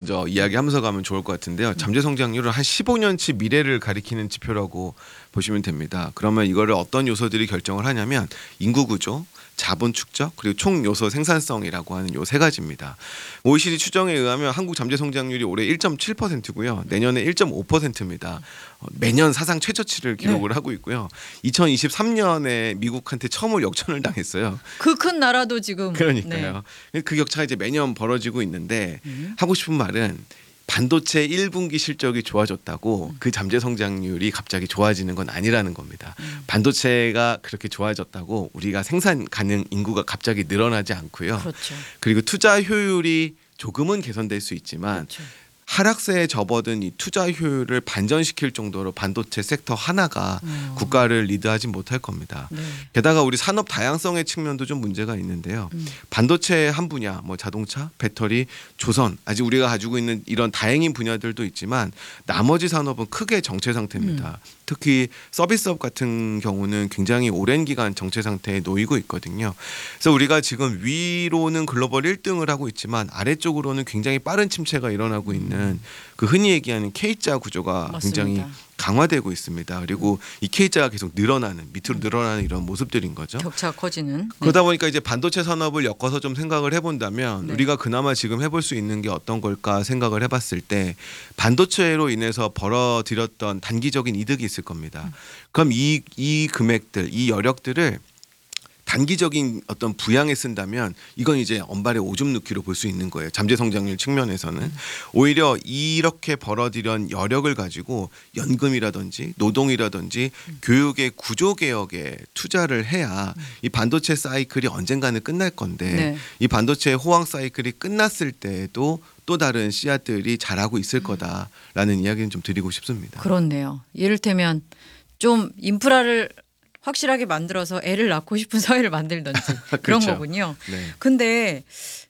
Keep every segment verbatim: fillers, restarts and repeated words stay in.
먼저 이야기하면서 가면 좋을 것 같은데요. 잠재 성장률은 한 십오 년치 미래를 가리키는 지표라고 보시면 됩니다. 그러면 이거를 어떤 요소들이 결정을 하냐면 인구 구조, 자본 축적, 그리고 총 요소 생산성이라고 하는 요 세 가지입니다. 오이시디 추정에 의하면 한국 잠재 성장률이 올해 일 점 칠 퍼센트고요. 내년에 일 점 오 퍼센트입니다. 어, 매년 사상 최저치를 기록을 네. 하고 있고요. 이천이십삼 년에 미국한테 처음으로 역전을 당했어요. 그 큰 나라도 지금 그러니까요. 네. 그 격차가 이제 매년 벌어지고 있는데 음. 하고 싶은 말은 반도체 일 분기 실적이 좋아졌다고 음. 그 잠재 성장률이 갑자기 좋아지는 건 아니라는 겁니다. 음. 반도체가 그렇게 좋아졌다고 우리가 생산 가능 인구가 갑자기 늘어나지 않고요. 그렇죠. 그리고 투자 효율이 조금은 개선될 수 있지만 그렇죠. 하락세에 접어든 이 투자 효율을 반전시킬 정도로 반도체 섹터 하나가 음. 국가를 리드하지 못할 겁니다. 네. 게다가 우리 산업 다양성의 측면도 좀 문제가 있는데요. 음. 반도체 한 분야, 뭐 자동차, 배터리, 조선 아직 우리가 가지고 있는 이런 다행인 분야들도 있지만 나머지 산업은 크게 정체 상태입니다. 음. 특히 서비스업 같은 경우는 굉장히 오랜 기간 정체 상태에 놓이고 있거든요. 그래서 우리가 지금 위로는 글로벌 일 등을 하고 있지만 아래쪽으로는 굉장히 빠른 침체가 일어나고 있는 그 흔히 얘기하는 K자 구조가 맞습니다. 굉장히 강화되고 있습니다. 그리고 이 K자가 계속 늘어나는 밑으로 늘어나는 이런 모습들인 거죠. 격차가 커지는. 네. 그러다 보니까 이제 반도체 산업을 엮어서 좀 생각을 해본다면 네. 우리가 그나마 지금 해볼 수 있는 게 어떤 걸까 생각을 해봤을 때 반도체로 인해서 벌어들였던 단기적인 이득이 있을 겁니다. 음. 그럼 이, 이 금액들, 이 여력들을 단기적인 어떤 부양에 쓴다면 이건 이제 언발의 오줌 넣기로 볼 수 있는 거예요. 잠재 성장률 측면에서는. 음. 오히려 이렇게 벌어들인 여력을 가지고 연금이라든지 노동이라든지 음. 교육의 구조 개혁에 투자를 해야 음. 이 반도체 사이클이 언젠가는 끝날 건데 네. 이 반도체 호황 사이클이 끝났을 때에도 또 다른 씨앗들이 자라고 있을 거다라는 음. 이야기는 좀 드리고 싶습니다. 그렇네요. 이를테면 좀 인프라를 확실하게 만들어서 애를 낳고 싶은 사회를 만들든지 그런 그렇죠. 거군요. 네. 근데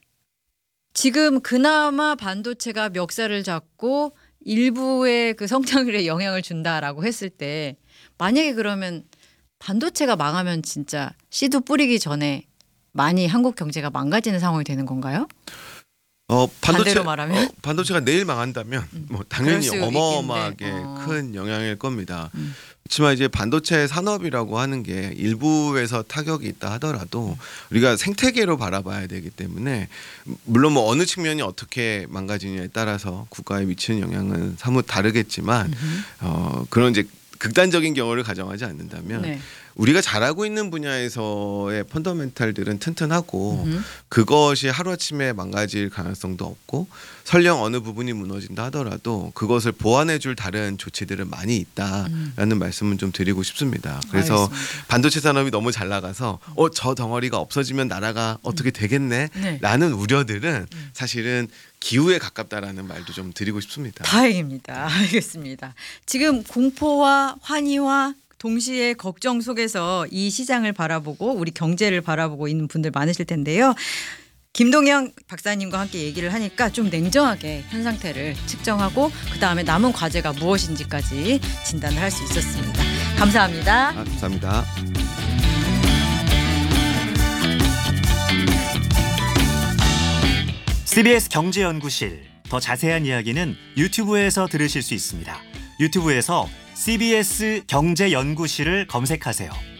지금 그나마 반도체가 멱살을 잡고 일부의 그 성장률에 영향을 준다라고 했을 때 만약에 그러면 반도체가 망하면 진짜 씨도 뿌리기 전에 많이 한국 경제가 망가지는 상황이 되는 건가요? 어, 반도체, 반대로 말하면? 어, 반도체가 내일 망한다면 음. 뭐 당연히 그럴 수 어마어마하게 있겠는데. 어. 큰 영향일 겁니다. 음. 그렇지만 이제 반도체 산업이라고 하는 게 일부에서 타격이 있다 하더라도 우리가 생태계로 바라봐야 되기 때문에 물론 뭐 어느 측면이 어떻게 망가지냐에 따라서 국가에 미치는 영향은 사뭇 다르겠지만 어, 그런 이제 극단적인 경우를 가정하지 않는다면 네. 우리가 잘하고 있는 분야에서의 펀더멘탈들은 튼튼하고 음흠. 그것이 하루아침에 망가질 가능성도 없고 설령 어느 부분이 무너진다 하더라도 그것을 보완해줄 다른 조치들은 많이 있다라는 음. 말씀은 좀 드리고 싶습니다. 그래서 알겠습니다. 반도체 산업이 너무 잘 나가서 어, 저 덩어리가 없어지면 나라가 어떻게 되겠네 네. 라는 우려들은 사실은 기후에 가깝다라는 말도 좀 드리고 싶습니다. 다행입니다. 알겠습니다. 지금 공포와 환희와 동시에 걱정 속에서 이 시장을 바라보고 우리 경제를 바라보고 있는 분들 많으실 텐데요. 김동영 박사님과 함께 얘기를 하니까 좀 냉정하게 현 상태를 측정하고 그다음에 남은 과제가 무엇인지까지 진단을 할 수 있었습니다. 감사합니다. 아, 감사합니다. 씨비에스 경제연구실 더 자세한 이야기는 유튜브에서 들으실 수 있습니다. 유튜브에서 씨비에스 경제연구실을 검색하세요.